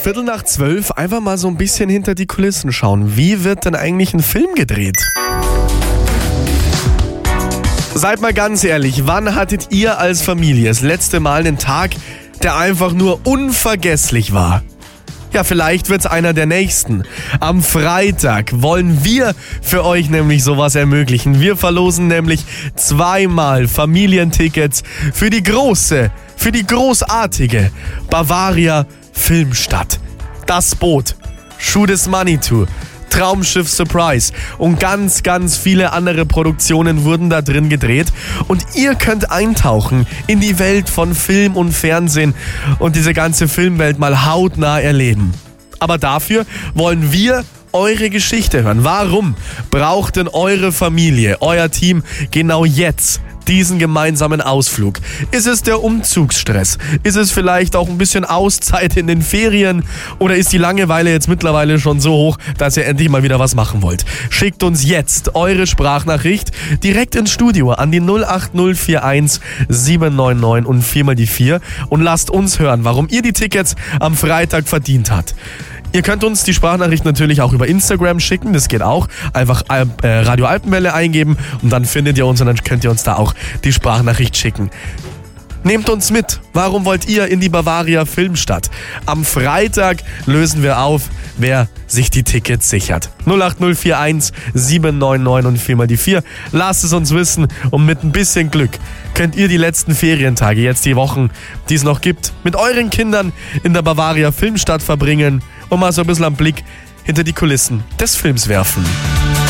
11:15 einfach mal so ein bisschen hinter die Kulissen schauen. Wie wird denn eigentlich ein Film gedreht? Seid mal ganz ehrlich, wann hattet ihr als Familie das letzte Mal einen Tag, der einfach nur unvergesslich war? Ja, vielleicht wird's einer der nächsten. Am Freitag wollen wir für euch nämlich sowas ermöglichen. Wir verlosen nämlich 2-mal Familientickets für die großartige Bavaria Filmstadt. Das Boot, Shoot is Money To, Traumschiff Surprise und ganz viele andere Produktionen wurden da drin gedreht. Und ihr könnt eintauchen in die Welt von Film und Fernsehen und diese ganze Filmwelt mal hautnah erleben. Aber dafür wollen wir eure Geschichte hören. Warum braucht denn eure Familie, euer Team genau jetzt diesen gemeinsamen Ausflug? Ist es der Umzugsstress? Ist es vielleicht auch ein bisschen Auszeit in den Ferien? Oder ist die Langeweile jetzt mittlerweile schon so hoch, dass ihr endlich mal wieder was machen wollt? Schickt uns jetzt eure Sprachnachricht direkt ins Studio an die 08041 799 und 4 die 4 und lasst uns hören, warum ihr die Tickets am Freitag verdient habt. Ihr könnt uns die Sprachnachricht natürlich auch über Instagram schicken, das geht auch. Einfach Radio Alpenwelle eingeben und dann findet ihr uns und dann könnt ihr uns da auch die Sprachnachricht schicken. Nehmt uns mit. Warum wollt ihr in die Bavaria Filmstadt? Am Freitag lösen wir auf, wer sich die Tickets sichert. 08041 799 und 4 die 4. Lasst es uns wissen und mit ein bisschen Glück könnt ihr die letzten Ferientage, jetzt die Wochen, die es noch gibt, mit euren Kindern in der Bavaria Filmstadt verbringen und mal so ein bisschen einen Blick hinter die Kulissen des Films werfen.